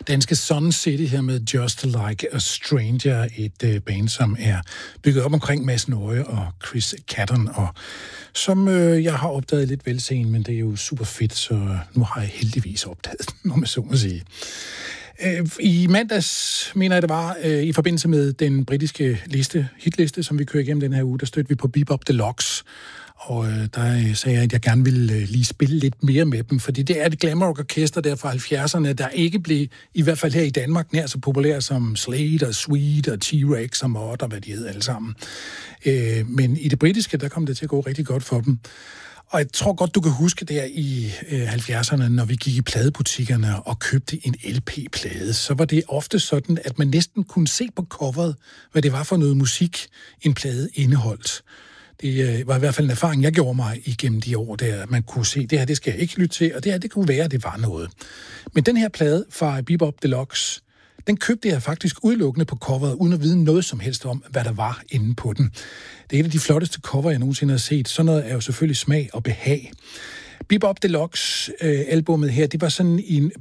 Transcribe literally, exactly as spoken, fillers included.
danske Sun City her med Just Like a Stranger, et øh, band, som er bygget op omkring Mads Nøje og Chris Catton, og som øh, jeg har opdaget lidt velsen, men det er jo super fedt, så nu har jeg heldigvis opdaget den, om jeg så må sige. Øh, I mandags, mener jeg det var, øh, i forbindelse med den britiske liste, hitliste, som vi kører igennem den her uge, der stødte vi på Bebop Deluxe. Og øh, der sagde jeg, at jeg gerne ville øh, lige spille lidt mere med dem, fordi det er et glamrock-orkester der fra halvfjerdserne, der ikke blev, i hvert fald her i Danmark, nær så populære som Slade og Sweet og T-Rex og Mod og hvad de hed alle sammen. Øh, men i det britiske, der kom det til at gå rigtig godt for dem. Og jeg tror godt, du kan huske der i øh, halvfjerdserne, når vi gik i pladebutikkerne og købte en L P-plade, så var det ofte sådan, at man næsten kunne se på coveret, hvad det var for noget musik, en plade indeholdt. Det var i hvert fald en erfaring, jeg gjorde mig igennem de år, der man kunne se, det her, det skal jeg ikke lytte til, og det her, det kunne være, at det var noget. Men den her plade fra Bebop Deluxe, den købte jeg faktisk udelukkende på coveret, uden at vide noget som helst om, hvad der var inde på den. Det er et af de flotteste cover, jeg nogensinde har set. Sådan noget er jo selvfølgelig smag og behag. Bebop Deluxe-albummet her, det var sådan en